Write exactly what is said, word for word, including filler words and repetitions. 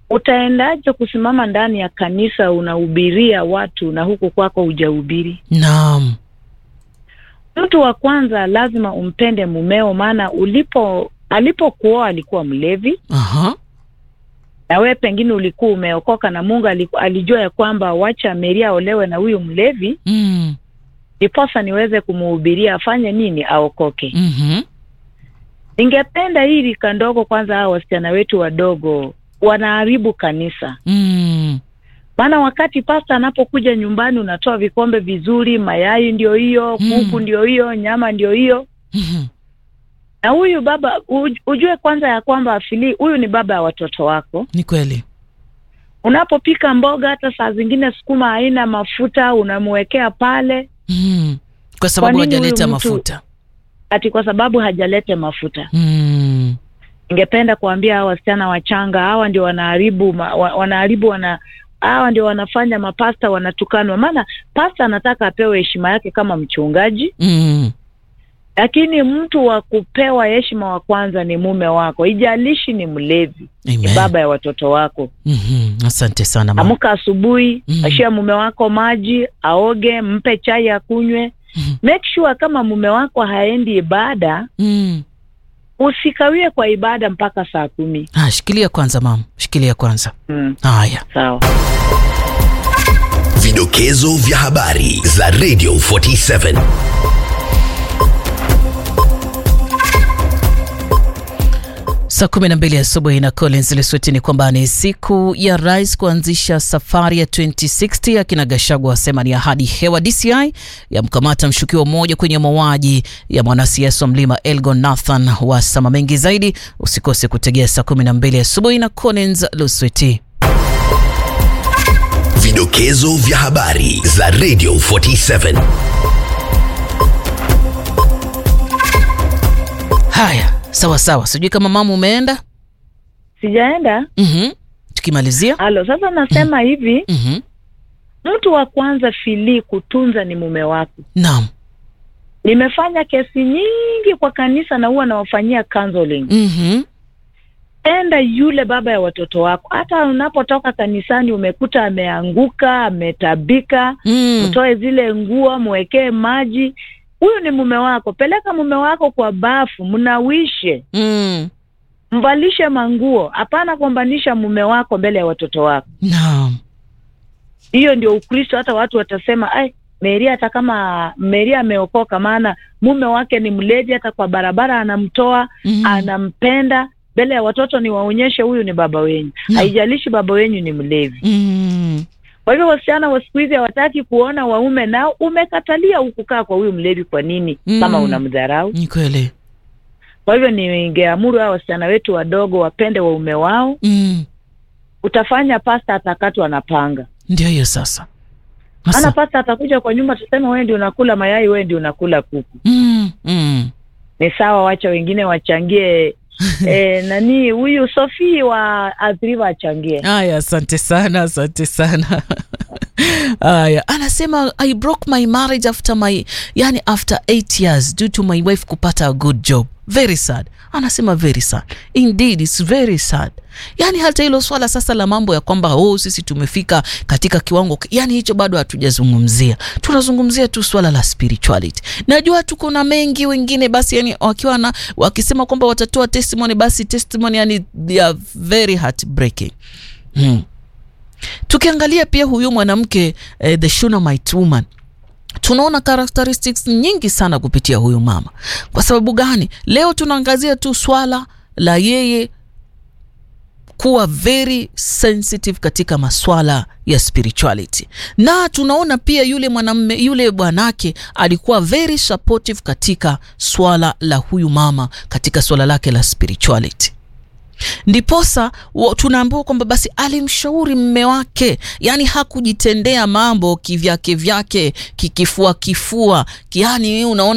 utaendaje kusimama ndani ya kanisa unahubiria watu na huku kwako hujahubiri? Naam. Mtu wa kwanza lazima umpende mumeo, maana ulipo alipokuoa alikuwa mlevi. Aha. Na wewe pengine ulikuwa umeokoka na Mungu alijua ya kwamba wacha Maria olewe na huyu mlevi. Mm. Ndiposa niweze kumhubiria afanye nini? Aokoke. Mhm. Ningependa hii rika ndogo kwanza, hao wasichana wetu wadogo wanaharibu kanisa. Mm. Maana wakati pasta anapokuja nyumbani unatoa vikombe vizuri, mayai ndio hiyo, Mm. kuku ndio hiyo, nyama ndio hiyo. Mhm. Na huyu baba ujue kwanza ya kwamba afili huyu ni baba ya watoto wako. Ni kweli. Unapopika mboga hata saa zingine sukuma haina mafuta unamwekea pale. Mm. Kwa sababu hajaleta mafuta. Ati kwa sababu hajalete mafuta. Mm. Ningependa kuambia hawa wasichana wachanga, hawa ndio wanaharibu ma, wanaharibu wana hawa ndio wanafanya mapasta wanatukanwa. Maana pasta anataka apewe heshima yake kama mchungaji. Mm. Lakini mtu wa kupewa heshima wa kwanza ni mume wako. Ijalishi ni mlevi, ni baba ya watoto wako. Mhm. Asante sana mama. Amuka asubuhi, Mm. ashia mume wako maji, aoge, mpe chai akunywe. Mm. Make sure kama mume wako haendi ibada, Mm. usikawie kwa ibada mpaka saa kumi. Ah, shikilia kwanza mama. Shikilia kwanza. Mm. Haya. Sawa. Vidokezo vya habari za Radio forty-seven. Saa kumi na mbili asubuhi na Collins Lesweti ni kwamba ni siku ya rais kuanzisha safari ya twenty sixty. Akina Gachagua wasema ni ahadi hewa. D C I ya mkamata mshukiwa mmoja kwenye mauaji ya mwanasiasa wa Mlima Elgon Nathan Wasama. Mengi zaidi usikose kutegea saa kumi na mbili asubuhi na Collins Lesweti. Vidokezo vya habari za Radio forty-seven. Haya, sawa sawa. Sijui kama mama umeenda? Sijaenda. Mhm. Tukimalizia. Halo, sasa nasema Mhm. hivi. Mhm. Mtu wa kwanza fili kutunza ni mume wako. Naam. Nimefanya kesi nyingi kwa kanisa na huwa nawafanyia counseling. Mhm. Enda yule baba ya watoto wako. Hata unapotoka kanisani umekuta ameanguka, ametabika, Mm. mtoe zile nguo, mwekee maji. Huyu ni mume wako. Peleka mume wako kwa bafu, mnawishe. Mm. Mvalishe manguo. Hapana kuombanisha mume wako mbele ya watoto wako. Naam. Hiyo ndio Ukristo. Hata watu watasema, ai, Maria hata kama Maria ameokoka, maana mume wake ni mlevi, hata kwa barabara anamtoa, Mm. anampenda. Mbele ya watoto ni waonyeshe huyu ni baba wenyu. No. Haijalishi baba wenyu ni mlevi. Mm. Kwa hivyo wasichana wa siku hizi hawataki kuona waume nao umekatalia ukukaa kwa huyu mlevi kwa nini? Mm. Kama unamdharau. Ni kweli. Kwa hivyo ningeamuru hao wasichana wetu wadogo wapende waume wao. Mm. Utafanya pasta atakatwa na panga. Ndio hiyo sasa. Ana pasta atakuja kwa nyumba tuseme wewe ndio unakula mayai, wewe ndio unakula kuku. Mm. Mm. Ni sawa, wacha wengine wachangie. eh, nani huyu Sophie wa Athriva achangie. Aya, asante sana, asante sana. Aya, anasema I broke my marriage after my yani after eight years due to my wife kupata a good job. Very sad. Anasema very sad. Indeed, it's very sad. Yani hata hilo swala sasa la mambo ya kwamba oh sisi tumefika katika kiwango, yani hicho bado hatujazungumzia. Tunazungumzia tu swala la spirituality. Najua tuko na mengi wengine basi yani wakiwa na wakisema kwamba watatoa testimony, basi testimony yani they are very heartbreaking. Hmm. Tukiangalia pia huyu mwanamke eh, the Shunammite woman, tunaona characteristics nyingi sana kupitia huyu mama. Kwa sababu gani? Leo tunaangazia tu swala la yeye kuwa very sensitive katika maswala ya spirituality. Na tunaona pia yule mwanamume yule bwanake alikuwa very supportive katika swala la huyu mama katika swala lake la spirituality. Ndiposa tunaambiwa kwamba basi alimshauri mume wake, yani hakujitendea mambo kivyake vyake kikifua kifua, yani unaona